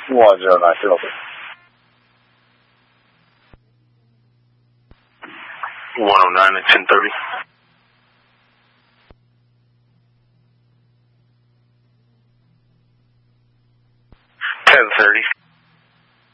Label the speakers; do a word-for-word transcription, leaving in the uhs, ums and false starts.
Speaker 1: one zero nine, still open.
Speaker 2: one oh nine at ten thirty. ten thirty.